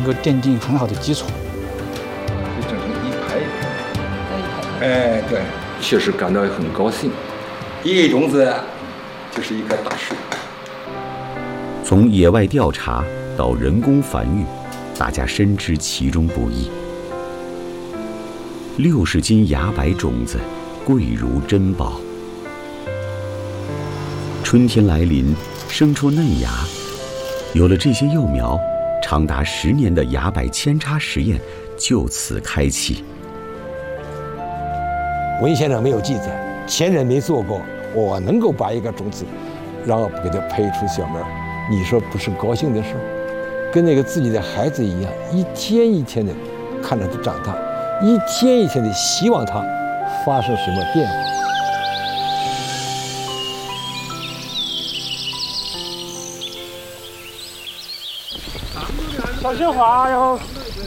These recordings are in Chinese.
够奠定很好的基础。 就整成一排，哎，对，确实感到很高兴。一粒种子就是一棵大树。 从野外调查到人工繁育，大家深知其中不易。60斤芽柏种子，贵如珍宝。春天来临，生出嫩芽，有了这些幼苗，长达10年的芽柏扦插实验就此开启。 文献上没有记载，前人没做过，我能够把一个种子，然后给它培出小苗，你说不是高兴的事？跟那个自己的孩子一样，一天一天的看着他长大，一天一天的希望他发生什么变化。 小心滑哟！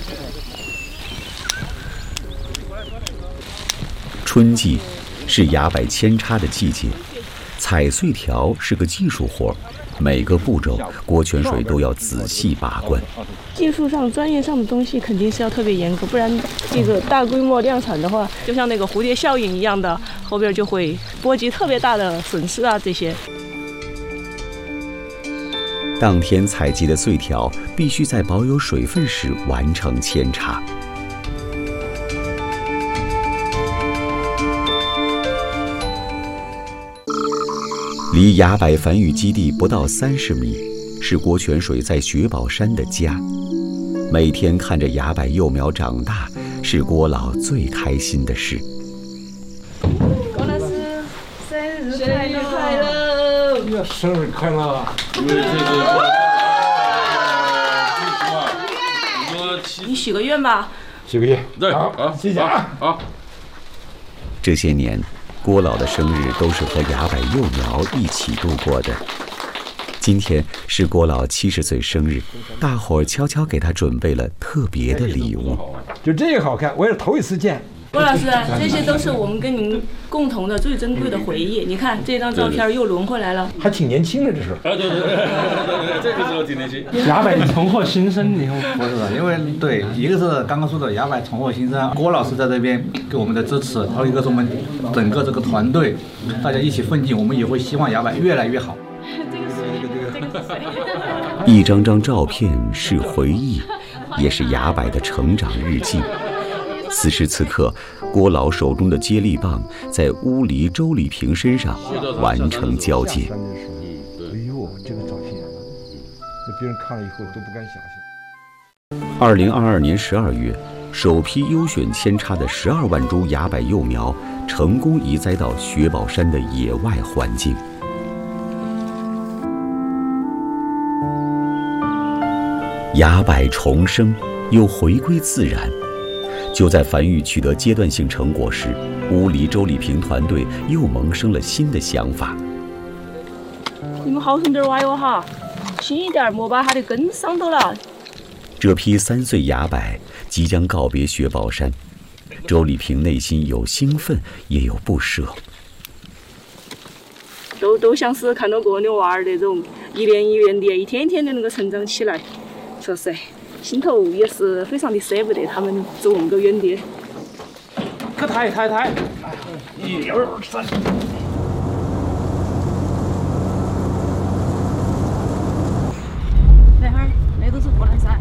春季是芽柏扦插的季节，踩碎条是个技术活，每个步骤郭泉水都要仔细把关。 技术上、专业上的东西肯定是要特别严格，不然这个大规模量产的话，就像那个蝴蝶效应一样的，后边就会波及特别大的损失啊这些。 当天采集的碎条必须在保有水分时完成扦插。离芽柏繁育基地不到30米，是郭泉水在雪宝山的家。每天看着芽柏幼苗长大，是郭老最开心的事。 郭老师，生日快乐！ 生日快乐！ 因为这个， 你许个愿吧。 许个愿。 对， 好，谢谢啊。 好。 这些年，郭老的生日都是和芽柏幼苗一起度过的。今天是郭老70岁生日，大伙儿悄悄给他准备了特别的礼物。 就这个好看，我也是头一次见。 郭老师，这些都是我们跟您共同的最珍贵的回忆。你看这张照片又轮回来了， 还挺年轻的，这是。 对，这个时候挺年轻。 芽柏重获新生以后， 不是的，因为对，一个是刚刚说的芽柏重获新生，郭老师在这边给我们的支持，还有一个是我们整个这个团队，大家一起奋进，我们也会希望芽柏越来越好。 一张张照片是回忆，也是芽柏的成长日记。此时此刻，郭老手中的接力棒在乌犁周礼平身上完成交接。 哎呦，这个照片，那别人看了以后都不敢想象。 2022年12月，首批优选扦插的12万株芽柏幼苗成功移栽到雪宝山的野外环境。芽柏重生，又回归自然。就在繁育取得阶段性成果时，乌犁周礼平团队又萌生了新的想法。 你们好生点挖哟哈，轻一点，莫把它的根伤到了。 这批3岁芽柏即将告别雪宝山，周礼平内心有兴奋，也有不舍。 都像是看到过牛娃儿那种一年一年的，一天一天的那个成长起来，说实在，心头也是非常的舍不得他们走那么个远的。 可抬，1、2、3。 那哈儿，那都是火焰山。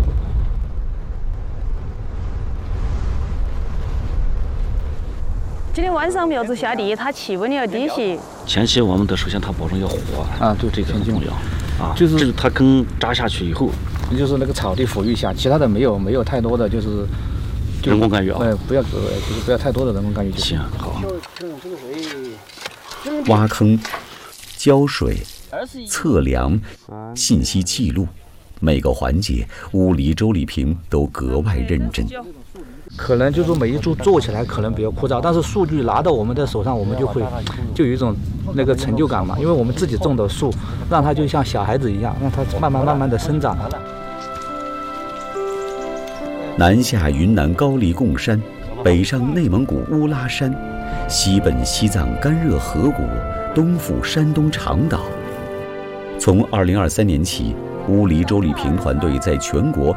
今天晚上苗子下地，它气温要低些。 前期我们的首先它保证要活啊，对， 这个很重要啊。 就是它根扎下去以后， 就是那个草地抚育下，其他的没有太多的就是人工干预啊。 不要太多的人工干预就行。好。 挖坑、浇水、测量、信息记录，每个环节，乌犁周礼平都格外认真。 可能就是每一株做起来可能比较枯燥，但是数据拿到我们的手上，我们就有一种那个成就感嘛。因为我们自己种的树，让它就像小孩子一样，让它慢慢的生长。 南下云南高黎贡山，北上内蒙古乌拉山，西奔西藏甘热河谷，东赴山东长岛。从2023年起，乌犁周礼平团队在全国